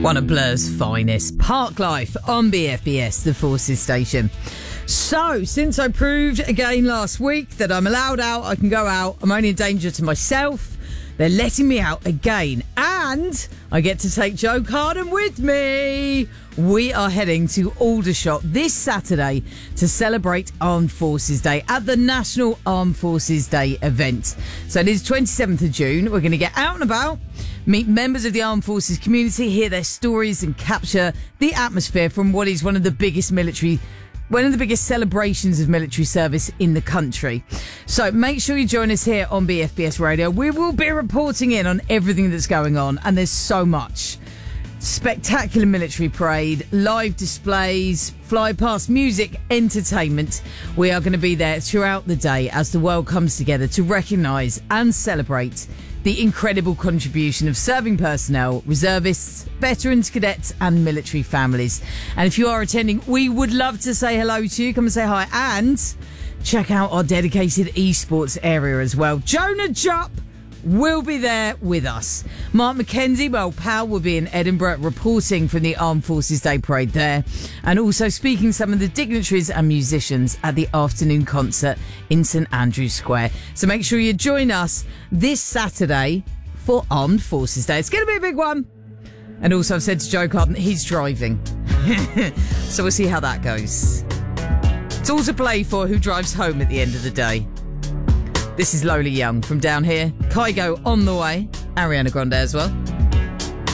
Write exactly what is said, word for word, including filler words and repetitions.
One of Blur's finest, Park Life on B F B S, the Forces station. So, since I proved again last week that I'm allowed out, I can go out, I'm only a danger to myself, they're letting me out again. And I get to take Joe Carden with me. We are heading to Aldershot this Saturday to celebrate Armed Forces Day at the National Armed Forces Day event. So it is twenty-seventh of June. We're going to get out and about, meet members of the Armed Forces community, hear their stories and capture the atmosphere from what is one of the biggest military One of the biggest celebrations of military service in the country. So make sure you join us here on B F B S Radio. We will be reporting in on everything that's going on, and there's so much. Spectacular military parade, live displays, fly past music, entertainment. We are going to be there throughout the day as the world comes together to recognise and celebrate the incredible contribution of serving personnel, reservists, veterans, cadets and military families. And if you are attending, we would love to say hello to you. Come and say hi and check out our dedicated esports area as well. Jonah Jupp will be there with us. Mark McKenzie, well, Powell will be in Edinburgh reporting from the Armed Forces Day Parade there, and also speaking to some of the dignitaries and musicians at the afternoon concert in St Andrew's Square. So make sure you join us this Saturday for Armed Forces Day. It's going to be a big one. And also I've said to Joe Carden, he's driving. So we'll see how that goes. It's all to play for who drives home at the end of the day. This is Lola Young from Down Here. Kygo on the way. Ariana Grande as well.